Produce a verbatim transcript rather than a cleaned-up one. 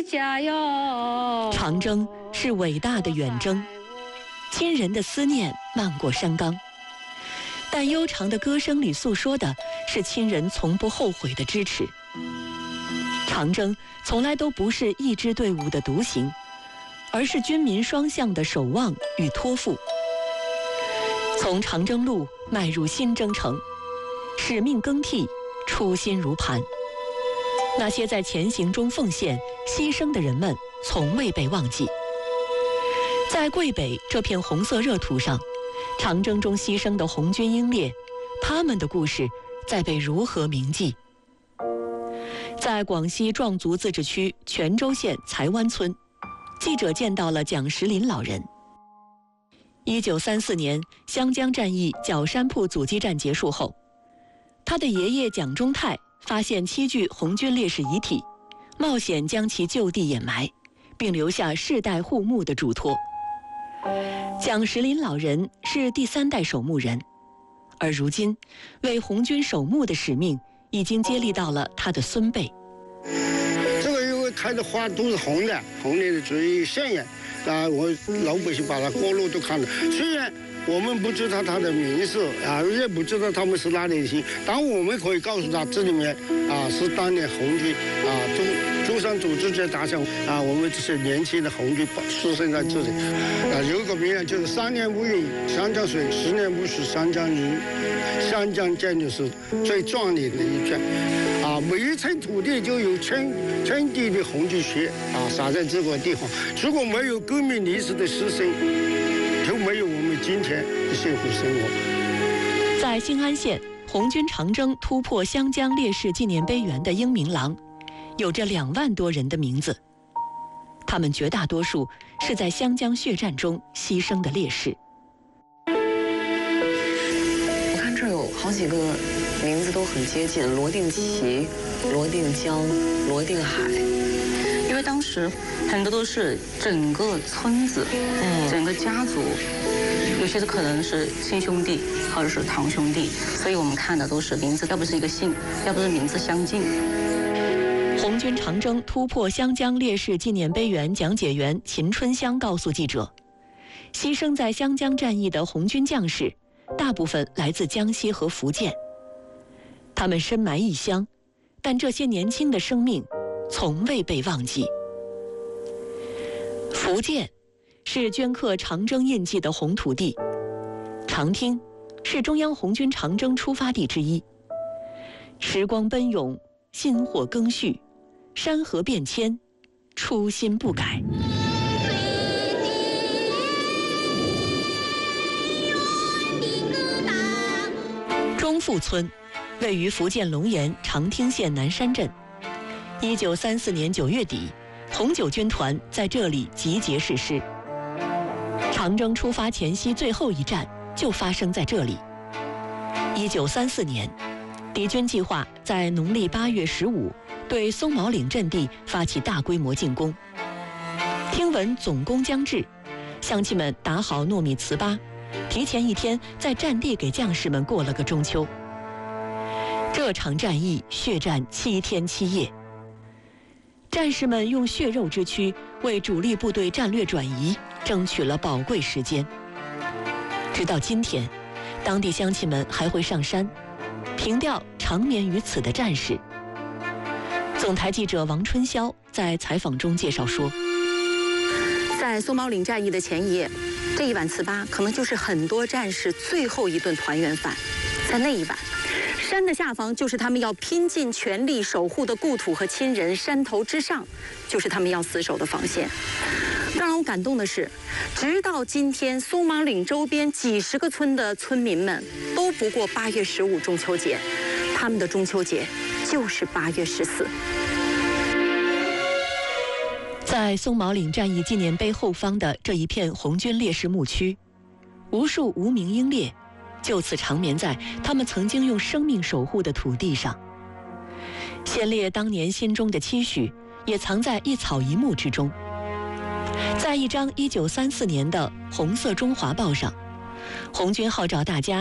家哟。 长征是伟大的远征，亲人的思念漫过山冈，但悠长的歌声里诉说的是亲人从不后悔的支持。长征从来都不是一支队伍的独行，而是军民双向的守望与托付。从长征路迈入新征程，使命更替，初心如磐。那些在前行中奉献、牺牲的人们，从未被忘记。在桂北这片红色热土上，长征中牺牲的红军英烈，他们的故事在被如何铭记？在广西壮族自治区全州县才湾村，记者见到了蒋石林老人。一九三四年湘江战役角山铺阻击战结束后，他的爷爷蒋中泰发现七具红军烈士遗体，冒险将其就地掩埋，并留下世代护墓的嘱托。蒋石林老人是第三代守墓人，而如今为红军守墓的使命已经接力到了他的孙辈。 这个因为开的花都是红的，红的最鲜艳啊！我老百姓把它过路都看了，虽然我们不知道他的名字啊，也不知道他们是哪里人，但我们可以告诉他，这里面啊是当年红军啊中中山组织者打响啊，我们这些年轻的红军出生在这里啊。有个名言就是“三年无雨湘江水，十年无水湘江鱼”，湘江建立是最壮丽的一片啊，每一寸土地就有千千滴的红军血啊洒在这个地方。如果没有革命烈士的牺牲，就没有我们今天的幸福生活。 在兴安县红军长征突破湘江烈士纪念碑园的英明廊，有着两万多人的名字，他们绝大多数是在湘江血战中牺牲的烈士。 我看这儿有好几个名字都很接近，罗定齐、罗定江、罗定海。 因为当时很多都是整个村子、嗯、整个家族，有些可能是亲兄弟或者是堂兄弟，所以我们看的都是名字，要不是一个姓，要不是名字相近。 红军长征突破湘江烈士纪念碑园讲解员秦春香告诉记者，牺牲在湘江战役的红军将士大部分来自江西和福建，他们深埋异乡，但这些年轻的生命从未被忘记。福建是镌刻长征印记的红土地，长汀是中央红军长征出发地之一。时光奔涌，薪火更续，山河变迁，初心不改。中富村位于福建龙岩长汀县南山镇。一九三四年九月底，红九军团在这里集结誓师。长征出发前夕最后一战就发生在这里。一九三四年，敌军计划在农历八月十五对松毛岭阵地发起大规模进攻。听闻总攻将至，乡亲们打好糯米糍粑，提前一天在战地给将士们过了个中秋。这场战役血战七天七夜，战士们用血肉之躯为主力部队战略转移争取了宝贵时间。直到今天，当地乡亲们还会上山凭吊长眠于此的战士。总台记者王春霄在采访中介绍说， 在松毛岭战役的前一夜，这一碗糍粑可能就是很多战士最后一顿团圆饭。在那一晚，山的下方就是他们要拼尽全力守护的故土和亲人，山头之上就是他们要死守的防线。更让我感动的是，直到今天，松毛岭周边几十个村的村民们都不过八月十五中秋节，他们的中秋节就是八月十四。 在松毛岭战役纪念碑后方的这一片红军烈士墓区，无数无名英烈就此长眠在他们曾经用生命守护的土地上。先烈当年心中的期许也藏在一草一木之中。在一张一九三四年的红色中华报上，红军号召大家